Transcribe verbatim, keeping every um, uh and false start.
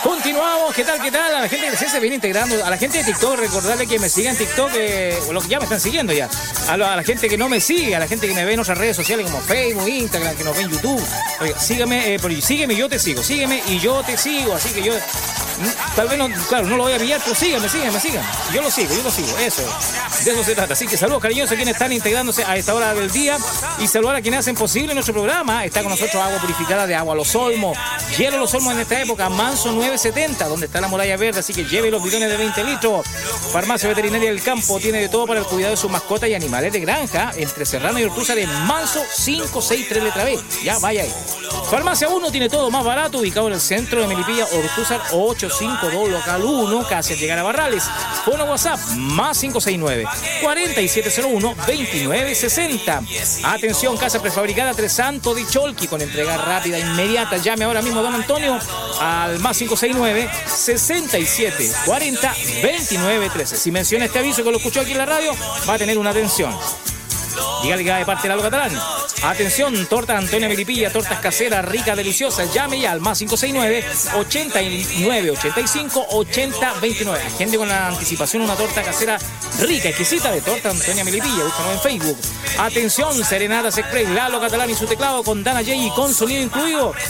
Continuamos, ¿qué tal, qué tal? A la gente que se viene integrando, a la gente de TikTok, recordarle que me siga en TikTok, eh, lo que ya me están siguiendo ya. A, lo, a la gente que no me sigue, a la gente que me ve en otras redes sociales como Facebook, Instagram, que nos ve en YouTube. Oye, sígueme, eh, sígueme y yo te sigo, sígueme y yo te sigo, así que yo... Tal vez no, claro, no lo voy a pillar, pero síganme, síganme, síganme. Yo lo sigo, yo lo sigo, eso. De eso se trata. Así que saludos cariñosos a quienes están integrándose a esta hora del día y saludar a quienes hacen posible nuestro programa. Está con nosotros agua purificada de Agua Los Olmos, hielo Los Olmos en esta época, Manso nueve setenta, donde está la muralla verde, así que lleve los bidones de veinte litros. Farmacia Veterinaria del Campo tiene de todo para el cuidado de sus mascotas y animales de granja, entre Serrano y Ortúzar en Manso cinco seis tres letra B. Ya, vaya ahí. Farmacia uno tiene todo más barato, ubicado en el centro de Melipilla, Ortúzar ocho cinco dos, local uno, casi al llegar a Barrales. Fono WhatsApp, más cinco seis nueve, cuatro siete cero uno, dos nueve seis cero. Atención, casa prefabricada Tres Santos de Cholqui, con entrega rápida, inmediata. Llame ahora mismo, don Antonio, al más cinco seis nueve, sesenta y siete, cuarenta, veintinueve trece. Si menciona este aviso que lo escuchó aquí en la radio, va a tener una atención. Dígale que va de parte de Lalo Catalán. Atención, torta Antonia Melipilla, tortas caseras, ricas, deliciosas. Llame ya al más cinco seis nueve, ochenta y nueve, ochenta y cinco, ochenta, veintinueve. Agende con la anticipación una torta casera rica, exquisita de torta Antonia Melipilla. Búscanos en Facebook. Atención, Serenatas Express, Lalo Catalán y su teclado con Dana J y con sonido incluido.